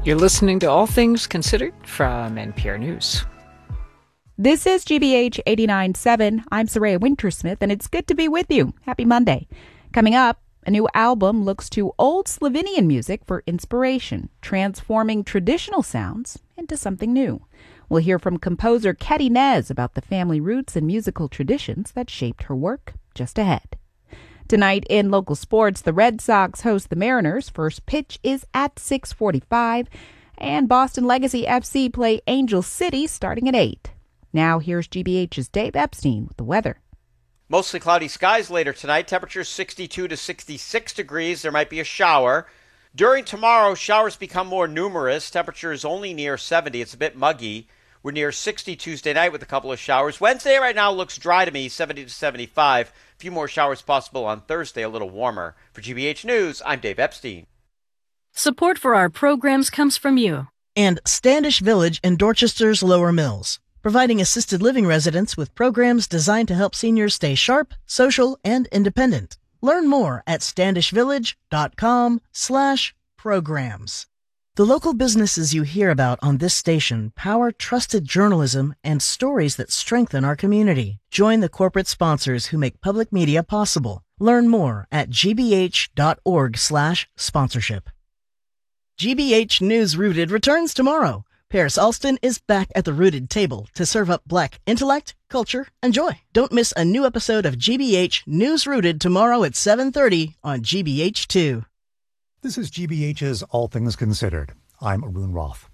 You're listening to All Things Considered from NPR News. This is GBH 89.7. I'm Soraya Wintersmith, and it's good to be with you. Happy Monday. Coming up, a new album looks to old Slovenian music for inspiration, transforming traditional sounds into something new. We'll hear from composer Keti Nez about the family roots and musical traditions that shaped her work just ahead. Tonight in local sports, the Red Sox host the Mariners. First pitch is at 6:45, and Boston Legacy FC play Angel City starting at 8. Now here's GBH's Dave Epstein with the weather. Mostly cloudy skies later tonight. Temperatures 62 to 66 degrees. There might be a shower. During tomorrow, showers become more numerous. Temperatures only near 70. It's a bit muggy. We're near 60 Tuesday night with a couple of showers. Wednesday right now looks dry to me, 70 to 75. A few more showers possible on Thursday, a little warmer. For GBH News, I'm Dave Epstein. Support for our programs comes from you. And Standish Village in Dorchester's Lower Mills, providing assisted living residents with programs designed to help seniors stay sharp, social, and independent. Learn more at standishvillage.com/programs. The local businesses you hear about on this station power trusted journalism and stories that strengthen our community. Join the corporate sponsors who make public media possible. Learn more at gbh.org/sponsorship. GBH News Rooted returns tomorrow. Paris Alston is back at the Rooted table to serve up Black intellect, culture, and joy. Don't miss a new episode of GBH News Rooted tomorrow at 7:30 on GBH2. This is GBH's All Things Considered. I'm Arun Roth.